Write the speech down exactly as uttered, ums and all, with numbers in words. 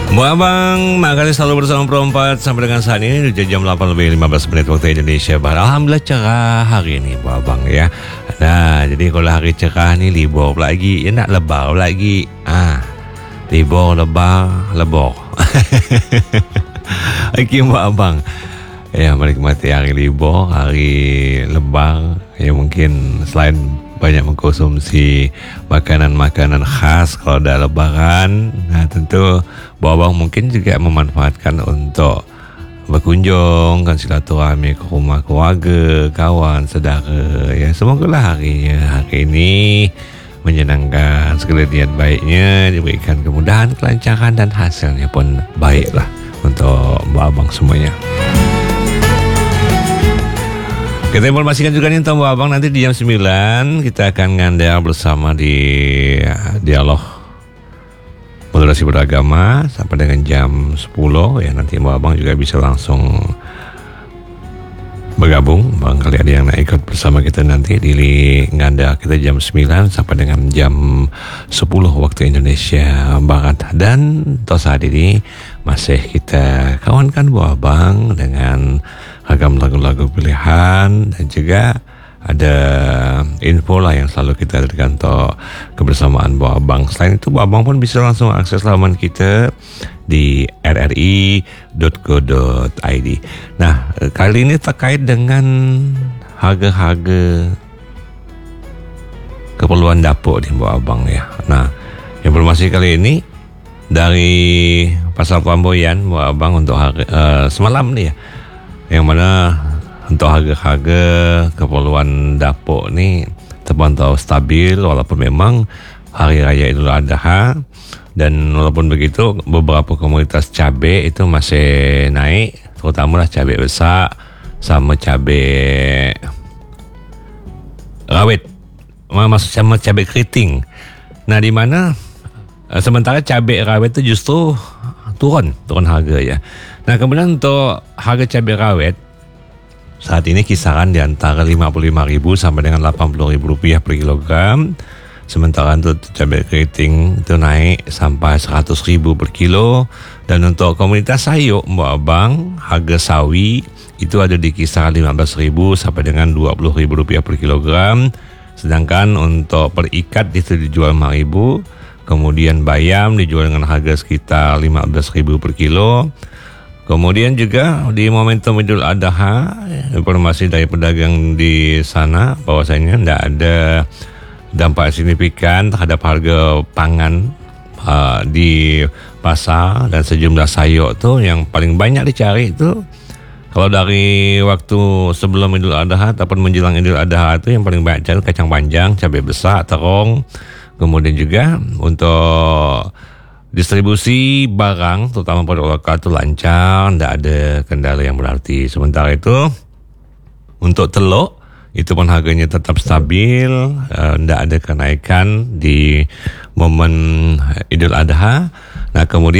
Bu Abang, makasih selalu bersama Pro empat sampai dengan saat ini di jam delapan lebih lima belas menit waktu Indonesia Barat. Alhamdulillah cerah hari ini Bu Abang ya. Nah, jadi kalau hari cerah ni libur lagi, ya nak lebar lagi. Ah, libur, lebar, lebor. Okey Bu Abang. Ya, menikmati hari libur, hari lebar. Ya mungkin selain banyak mengkonsumsi makanan-makanan khas kalau ada lebaran, nah tentu Bu Abang mungkin juga memanfaatkan untuk berkunjung, kan silaturahmi ke rumah keluarga, kawan, saudara. Ya, semogalah harinya hari ini menyenangkan, segala niat baiknya diberikan kemudahan, kelancaran dan hasilnya pun baiklah untuk Bu Abang semuanya. Kita informasikan juga nih untuk Bu Abang, nanti di jam sembilan kita akan ngandel bersama di dialog moderasi beragama sampai dengan jam sepuluh ya. Nanti Bu Abang juga bisa langsung bergabung, barangkali ada yang nak ikut bersama kita nanti di ngandel kita jam sembilan sampai dengan jam sepuluh waktu Indonesia Barat. Dan untuk saat ini masih kita kawankan Bu Abang dengan ragam lagu-lagu pilihan, dan juga ada info lah yang selalu kita berikan untuk kebersamaan Bu Abang. Selain itu Bu Abang pun bisa langsung akses laman kita di r r i dot co dot i d. Nah, kali ini terkait dengan harga-harga keperluan dapur di Bu Abang ya. Nah, informasi kali ini dari Pasar Flamboyan Bu Abang untuk harga, uh, semalam nih ya, yang mana untuk harga-harga keperluan dapur ni terpantau stabil walaupun memang Hari Raya Idul Adha, dan walaupun begitu beberapa komoditas cabai itu masih naik, terutama lah cabai besar sama cabai rawit, maksud sama cabai keriting. Nah, di mana sementara cabai rawit itu justru turun, turun harga ya. Nah, kemudian untuk harga cabai rawit saat ini kisaran di antara lima puluh lima ribu sampai dengan delapan puluh ribu rupiah per kilogram. Sementara untuk cabai keriting itu naik sampai seratus ribu per kilo. Dan untuk komoditas sayur Bu Abang, harga sawi itu ada di kisaran lima belas ribu sampai dengan dua puluh ribu rupiah per kilogram. Sedangkan untuk per ikat itu dijual lima ribu. Kemudian bayam dijual dengan harga sekitar lima belas ribu per kilo. Kemudian juga di momentum Idul Adha, informasi dari pedagang di sana bahwasanya tidak ada dampak signifikan terhadap harga pangan uh, di pasar, dan sejumlah sayur tu yang paling banyak dicari itu kalau dari waktu sebelum Idul Adha ataupun menjelang Idul Adha itu yang paling banyak cari kacang panjang, cabai besar, terong. Kemudian juga untuk distribusi barang terutama produk lokal itu lancar, tidak ada kendala yang berarti. Sementara itu untuk telur itu pun harganya tetap stabil, tidak uh, ada kenaikan di momen Idul Adha. Nah, kemudian